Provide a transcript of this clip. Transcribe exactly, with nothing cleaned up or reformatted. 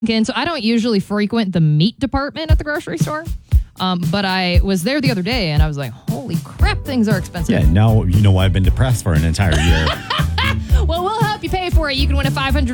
And so I don't usually frequent the meat department at the grocery store. Um, but I was there the other day and I was like, holy crap, things are expensive. Yeah, now you know why I've been depressed for an entire year. Well, we'll help you pay for it. You can win a five hundred